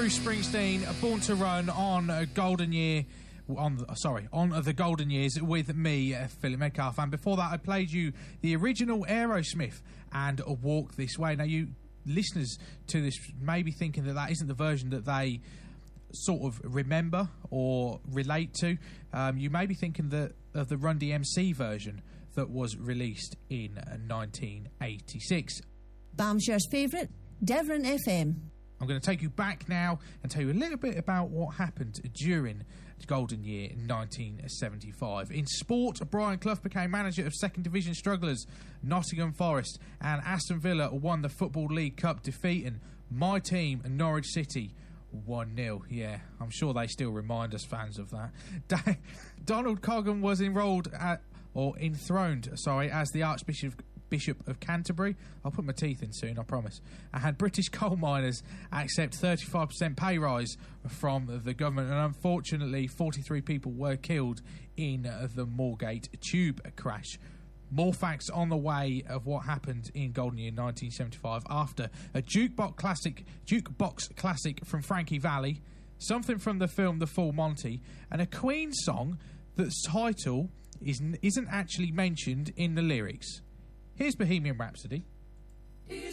Bruce Springsteen, Born to Run on Golden Year. On the Golden Years with me, Philip Metcalf. And before that, I played you the original Aerosmith and Walk This Way. Now, you listeners to this may be thinking that isn't the version that they sort of remember or relate to. You may be thinking of the Run DMC version that was released in 1986. Bamshire's favourite, Devon FM. I'm going to take you back now and tell you a little bit about what happened during the Golden Year in 1975. In sport, Brian Clough became manager of second division strugglers Nottingham Forest, and Aston Villa won the Football League Cup, defeating my team, Norwich City, 1-0. Yeah, I'm sure they still remind us fans of that. Donald Coggan was enthroned as the Archbishop of Canterbury. I'll put my teeth in soon, I promise. I had British coal miners accept 35% pay rise from the government, and unfortunately 43 people were killed in the Moorgate tube crash. More facts on the way of what happened in Golden Year 1975 after a jukebox classic from Frankie Valli, something from the film The Full Monty, and a Queen song that's title isn't actually mentioned in the lyrics. Here's Bohemian Rhapsody.